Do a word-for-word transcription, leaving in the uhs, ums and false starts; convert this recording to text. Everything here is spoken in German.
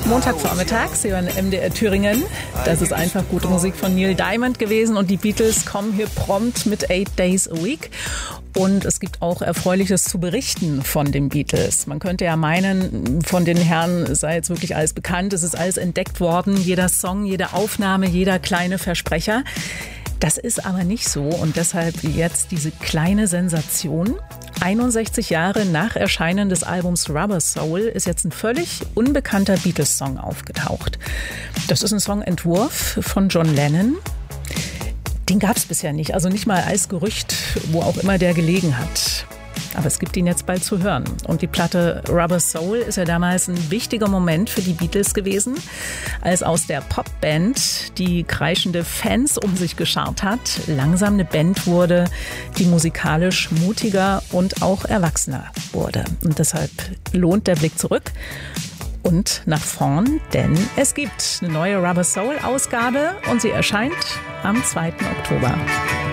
Montagvormittag, Sie hören M D R Thüringen. Das ist einfach gute Musik von Neil Diamond gewesen und die Beatles kommen hier prompt mit Eight Days a Week. Und es gibt auch Erfreuliches zu berichten von den Beatles. Man könnte ja meinen, von den Herren sei jetzt wirklich alles bekannt. Es ist alles entdeckt worden, jeder Song, jede Aufnahme, jeder kleine Versprecher. Das ist aber nicht so und deshalb jetzt diese kleine Sensation. einundsechzig Jahre nach Erscheinen des Albums Rubber Soul ist jetzt ein völlig unbekannter Beatles-Song aufgetaucht. Das ist ein Songentwurf von John Lennon. Den gab es bisher nicht, also nicht mal als Gerücht, wo auch immer der gelegen hat. Aber es gibt ihn jetzt bald zu hören. Und die Platte Rubber Soul ist ja damals ein wichtiger Moment für die Beatles gewesen, als aus der Popband, die kreischende Fans um sich geschart hat, langsam eine Band wurde, die musikalisch mutiger und auch erwachsener wurde. Und deshalb lohnt der Blick zurück und nach vorn, denn es gibt eine neue Rubber Soul Ausgabe und sie erscheint am zweiten Oktober.